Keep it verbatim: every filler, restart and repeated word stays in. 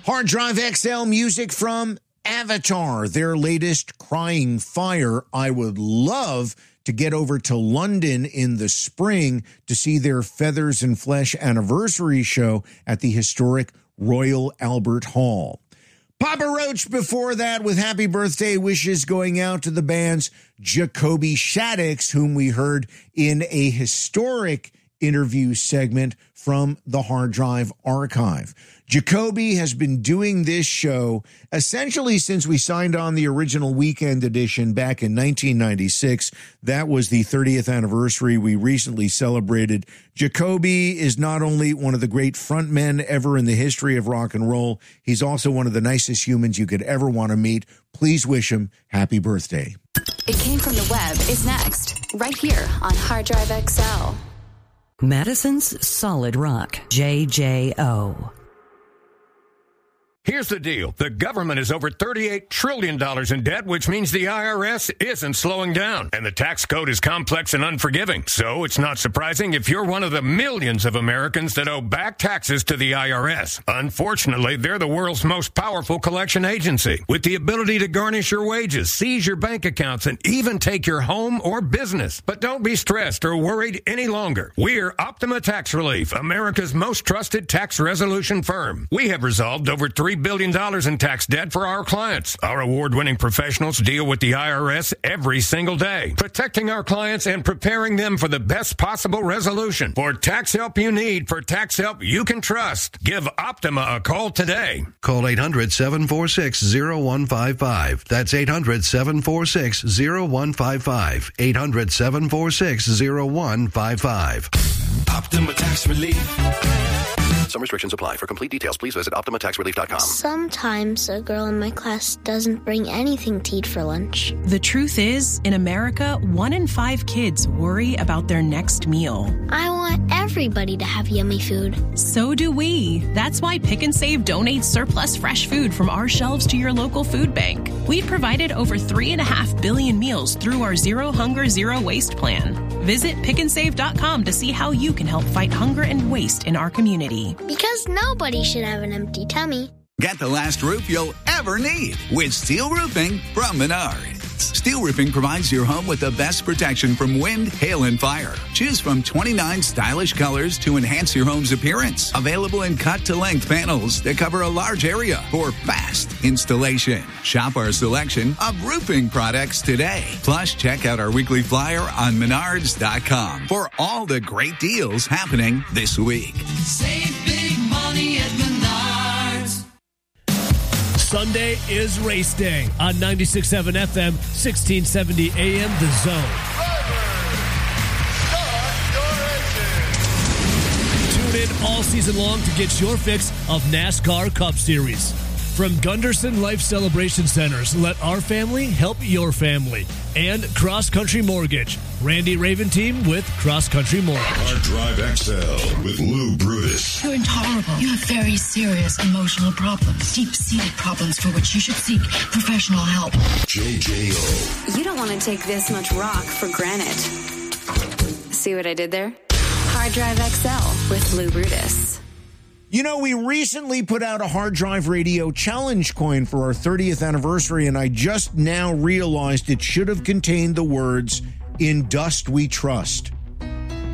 Hard Drive X L music from Avatar, their latest Crying Fire. I would love to get over to London in the spring to see their Feathers and Flesh anniversary show at the historic Royal Albert Hall. Papa Roach before that with happy birthday wishes going out to the band's Jacoby Shaddix, whom we heard in a historic interview segment from the Hard Drive Archive. Jacoby has been doing this show essentially since we signed on the original weekend edition back in nineteen ninety-six. That was the thirtieth anniversary we recently celebrated. Jacoby is not only one of the great frontmen ever in the history of rock and roll, he's also one of the nicest humans you could ever want to meet. Please wish him happy birthday. It Came From the Web is next, right here on Hard Drive X L. Madison's Solid Rock, J J O. Here's the deal. The government is over thirty-eight trillion dollars in debt, which means the I R S isn't slowing down. And the tax code is complex and unforgiving. So it's not surprising if you're one of the millions of Americans that owe back taxes to the I R S. Unfortunately, they're the world's most powerful collection agency, with the ability to garnish your wages, seize your bank accounts, and even take your home or business. But don't be stressed or worried any longer. We're Optima Tax Relief, America's most trusted tax resolution firm. We have resolved over three billion dollars in tax debt for our clients. Our award-winning professionals deal with the I R S every single day, protecting our clients and preparing them for the best possible resolution. For tax help you need, for tax help you can trust, give Optima a call today. Call eight hundred, seven four six, zero one five five. That's eight hundred, seven four six, zero one five five. eight hundred, seven four six, zero one five five. Optima Tax Relief. Some restrictions apply. For complete details, please visit optima tax relief dot com. Sometimes a girl in my class doesn't bring anything to eat for lunch. The truth is, in America, one in five kids worry about their next meal. I want everybody to have yummy food. So do we. That's why Pick and Save donates surplus fresh food from our shelves to your local food bank. We've provided over three and a half billion meals through our Zero Hunger, Zero Waste plan. Visit pick and save dot com to see how you can help fight hunger and waste in our community. Because nobody should have an empty tummy. Get the last roof you'll ever need with Steel Roofing from Menards. Steel Roofing provides your home with the best protection from wind, hail, and fire. Choose from twenty-nine stylish colors to enhance your home's appearance. Available in cut-to-length panels that cover a large area for fast installation. Shop our selection of roofing products today. Plus, check out our weekly flyer on menards dot com for all the great deals happening this week. Save big money at Menards. Sunday is race day on ninety-six point seven F M, sixteen seventy A M, The Zone. Tune in all season long to get your fix of NASCAR Cup Series. From Gunderson Life Celebration Centers, let our family help your family. And Cross Country Mortgage. Randy Raven team with Cross Country Mortgage. Hard Drive X L with Lou Brutus. You're intolerable. You have very serious emotional problems. Deep-seated problems for which you should seek professional help. J J O. You don't want to take this much rock for granted. See what I did there? Hard Drive X L with Lou Brutus. You know, we recently put out a Hard Drive Radio challenge coin for our thirtieth anniversary, and I just now realized it should have contained the words, "In Dust We Trust."